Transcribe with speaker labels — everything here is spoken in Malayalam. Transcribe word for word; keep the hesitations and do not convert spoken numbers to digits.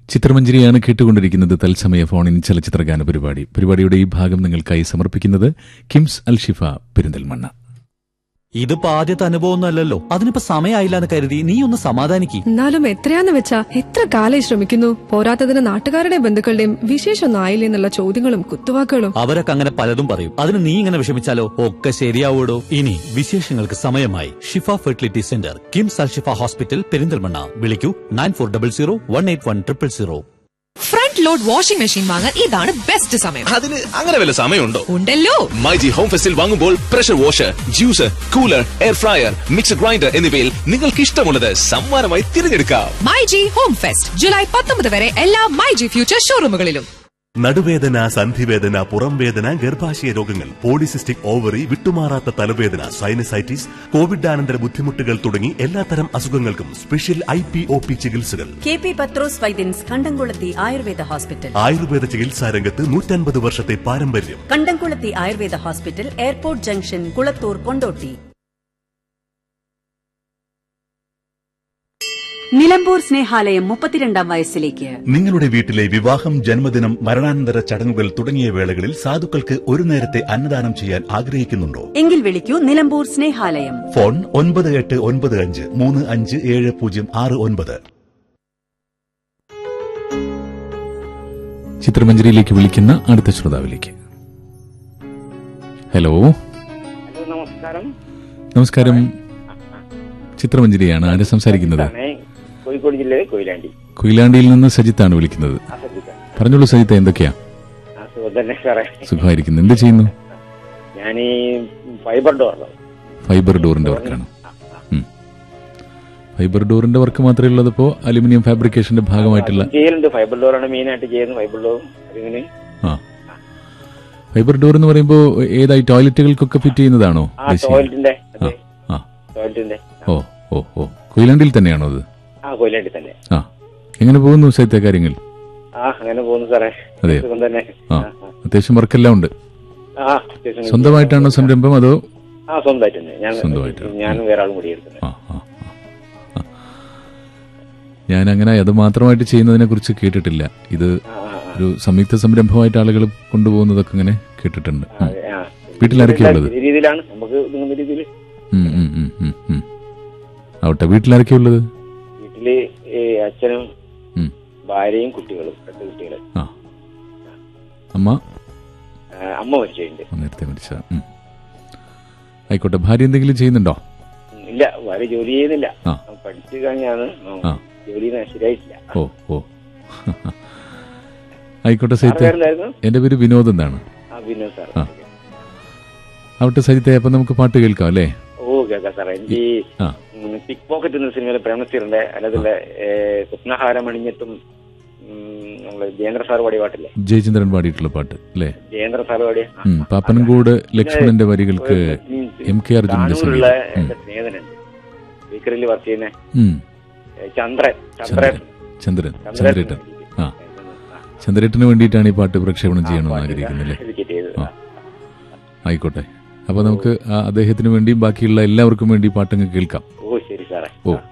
Speaker 1: ചിത്രമഞ്ജരിയാണ് കേട്ടുകൊണ്ടിരിക്കുന്നത്. തത്സമയ ഫോണിൻ ചലച്ചിത്രഗാന പരിപാടി. പരിപാടിയുടെ ഈ ഭാഗം നിങ്ങൾക്കായി സമർപ്പിക്കുന്നത് കിംസ് അൽഷിഫ പെരിന്തൽമണ്ണ.
Speaker 2: ഇതിപ്പോ ആദ്യത്തെ അനുഭവമൊന്നുമല്ലല്ലോ, അതിനിപ്പോ സമയമായില്ല എന്ന് കരുതി നീ ഒന്ന് സമാധാനിക്ക്.
Speaker 3: എന്നാലും എത്രയാന്ന് വെച്ചാ എത്ര കാലം ശ്രമിക്കുന്നു. പോരാത്തതിന് നാട്ടുകാരുടെയും ബന്ധുക്കളുടെയും വിശേഷമൊന്നും ആയില്ലേ എന്നുള്ള ചോദ്യങ്ങളും കുത്തുവാക്കുകളും.
Speaker 2: അവരൊക്കെ അങ്ങനെ പലതും പറയും. അതിന് നീ ഇങ്ങനെ വിഷമിച്ചാലോ? ഒക്കെ ശരിയാവൂടോ. ഇനി വിശേഷങ്ങൾക്ക് സമയമായി. ഷിഫ fertility centre, KIMS Alshifa hospital, Perinthalmanna. വിളിക്കൂ nine four double zero one eight one triple zero.
Speaker 4: Front load washing machine വാങ്ങാൻ ഇതാണ് ബെസ്റ്റ് സമയം.
Speaker 5: അതിന് അങ്ങനെ വല്ല സമയമുണ്ടോ?
Speaker 4: ഉണ്ടല്ലോ.
Speaker 5: മൈജി ഹോം ഫെസ്റ്റിൽ വാങ്ങുമ്പോൾ pressure washer, juicer, cooler, air fryer, mixer grinder എന്നിവയിൽ നിങ്ങൾക്ക് ഇഷ്ടമുള്ളത് സമ്മാനമായി തിരഞ്ഞെടുക്കാം.
Speaker 4: മൈജി ഹോം ഫെസ്റ്റ് ജൂലൈ പത്തൊമ്പത് വരെ എല്ലാ മൈജി ഫ്യൂച്ചർ ഷോറൂമുകളിലും.
Speaker 6: നടുവേദന, സന്ധിവേദന, പുറംവേദന, ഗർഭാശയ രോഗങ്ങൾ, പോളിസിസ്റ്റിക് ഓവറി, വിട്ടുമാറാത്ത തലവേദന, സൈനസൈറ്റിസ്, കോവിഡാനന്തര ബുദ്ധിമുട്ടുകൾ തുടങ്ങി എല്ലാത്തരം അസുഖങ്ങൾക്കും special I P O P ചികിത്സകൾ.
Speaker 7: കെ പി പത്രോസ് വൈദ്യൻസ് കണ്ടംകുളത്തി ആയുർവേദ ഹോസ്പിറ്റൽ.
Speaker 6: ആയുർവേദ ചികിത്സാ രംഗത്ത് നൂറ്റൻപത് വർഷത്തെ പാരമ്പര്യം.
Speaker 7: കണ്ടംകുളത്തി Ayurveda hospital, airport junction, Kulathur, Kondotty. Nilambur Snehalayam മുപ്പത്തിരണ്ടാം വയസ്സിലേക്ക്.
Speaker 8: നിങ്ങളുടെ വീട്ടിലെ വിവാഹം, ജന്മദിനം, മരണാനന്തര ചടങ്ങുകൾ തുടങ്ങിയ വേളകളിൽ സാധുക്കൾക്ക് ഒരു നേരത്തെ അന്നദാനം ചെയ്യാൻ ആഗ്രഹിക്കുന്നുണ്ടോ?
Speaker 7: എങ്കിൽ വിളിക്കൂ നിലമ്പൂർ സ്നേഹാലയം.
Speaker 8: ഫോൺ ഒൻപത് എട്ട് ഒൻപത് അഞ്ച് മൂന്ന് അഞ്ച് ഏഴ് പൂജ്യം ആറ് ഒൻപത്.
Speaker 1: ചിത്രമഞ്ജരിയിലേക്ക് വിളിക്കുന്ന അടുത്ത ശ്രോതാവിലേക്ക്. ഹലോ.
Speaker 9: നമസ്കാരം.
Speaker 1: നമസ്കാരം. ചിത്രമഞ്ജരിയാണ്. ആര് സംസാരിക്കുന്നത്?
Speaker 9: കോഴിക്കോട് ജില്ലയിലെ കൊയിലാണ്ടി.
Speaker 1: കൊയിലാണ്ടിയിൽ നിന്ന് സജിത്താണ് വിളിക്കുന്നത്. പറഞ്ഞോളൂ സജിത്ത, എന്തൊക്കെയാ? സുഖമായിരിക്കുന്നു. എന്ത് ചെയ്യുന്നു?
Speaker 9: ഞാൻ ഫൈബർ ഡോർ
Speaker 1: ഫൈബർ ഡോറിന്റെ വർക്കാണ്. ഫൈബർ ഡോറിന്റെ വർക്ക് മാത്രമേ ഉള്ളതപ്പോ അലുമിനിയം ഫാബ്രിക്കേഷന്റെ ഭാഗമായിട്ടുള്ള
Speaker 9: ചെയ്യുന്നുണ്ട്. ഫൈബർ ഡോറാണ് മെയിൻ ആയിട്ട് ചെയ്യുന്നത്. ഫൈബർ ഡോർ
Speaker 1: ആ ഫൈബർ ഡോർ എന്ന് പറയുമ്പോ ഏതായി ടോയ്ലറ്റുകൾക്കൊക്കെ ഫിറ്റ് ചെയ്യുന്നതാണോ?
Speaker 9: ടോയ്ലറ്റിന്റെ
Speaker 1: ഓ ഓ ഓ കൊയിലാണ്ടിയിൽ തന്നെയാണോ അത്?
Speaker 9: ആ കൊയിലാണ്ടി തന്നെ.
Speaker 1: ആ എങ്ങനെ പോകുന്നു സൈത്ത കാര്യങ്ങൾ?
Speaker 9: ആ അങ്ങനെ പോകുന്നു സാറേ.
Speaker 1: അതെ. ആ അത്യാവശ്യം വർക്കെല്ലാം ഉണ്ട്. സ്വന്തമായിട്ടാണോ സംരംഭം അതോ?
Speaker 9: ആ സ്വന്തമായിട്ട് തന്നെ. ഞാൻ വേറെ ആളും കൂടി എടുക്കുന്നത്.
Speaker 1: ഞാൻ അങ്ങനെ അത് മാത്രമായിട്ട് ചെയ്യുന്നതിനെ കുറിച്ച് കേട്ടിട്ടില്ല. ഇത് ഒരു സംയുക്ത സംരംഭമായിട്ട് ആളുകൾ കൊണ്ടുപോകുന്നതൊക്കെ ഇങ്ങനെ കേട്ടിട്ടുണ്ട്. വീട്ടിലാരൊക്കെയാ ഉള്ളത്?
Speaker 9: രീതിയിലാണ് നമുക്ക് രീതിയിൽ.
Speaker 1: ആവട്ടെ. വീട്ടിലാരൊക്കെയാ ഉള്ളത്?
Speaker 9: വീട്ടില് അച്ഛനും ഭാര്യയും കുട്ടികളും, രണ്ട് കുട്ടികളും.
Speaker 1: അമ്മ
Speaker 9: അമ്മ മരിച്ചിട്ടുണ്ട്.
Speaker 1: നേരത്തെ മരിച്ച. ആയിക്കോട്ടെ. ഭാര്യ എന്തെങ്കിലും ചെയ്യുന്നുണ്ടോ?
Speaker 9: ഇല്ല, ഭാര്യ ജോലി ചെയ്യുന്നില്ല. പഠിച്ചു കഴിഞ്ഞാണ് ജോലി ശരിയായിട്ടില്ല.
Speaker 1: ഓ ഓ ആയിക്കോട്ടെ സഹിത. എന്റെ പേര് വിനോദ് എന്നാണ്.
Speaker 9: വിനോദ് സാർ.
Speaker 1: ആവട്ടെ സഹിത, അപ്പൊ നമുക്ക് പാട്ട് കേൾക്കാം അല്ലേ?
Speaker 9: ഓ കേൾക്കാം സാറേ. എനിക്ക് പിക് പോക്കറ്റ് എന്ന സിനിമയിലെ പ്രേമനസീറിന്റെ അതിലെ സ്വപ്നഹാരം അണിഞ്ഞിട്ടും ജയേന്ദ്ര സാർ പാടിയ പാട്ടില്ലേ?
Speaker 1: ജയചന്ദ്രൻ പാടിയിട്ടുള്ള പാട്ട് അല്ലേ?
Speaker 9: ജയേന്ദ്ര സാർ പാടിയ
Speaker 1: പാപ്പനംകോട് ലക്ഷ്മണന്റെ വരികൾക്ക് എം കെ അർജുനന്റെ
Speaker 9: സ്നേഹിതനുണ്ട്. സ്പീക്കറിൽ വർക്ക് ചെയ്യുന്ന ചന്ദ്രൻ ചന്ദ്രൻ
Speaker 1: ചന്ദ്രൻ ചന്ദ്രേട്ടൻ. ആ ചന്ദ്രേട്ടന് വേണ്ടിയിട്ടാണ് ഈ പാട്ട് പ്രക്ഷേപണം ചെയ്യണമെന്ന് ആഗ്രഹിക്കുന്നില്ലേ? ആയിക്കോട്ടെ. അപ്പൊ നമുക്ക് അദ്ദേഹത്തിന് വേണ്ടിയും ബാക്കിയുള്ള എല്ലാവർക്കും വേണ്ടി പാട്ടങ്ങ് കേൾക്കാം.
Speaker 9: ഓ ശരി സാറേ.
Speaker 1: ഓ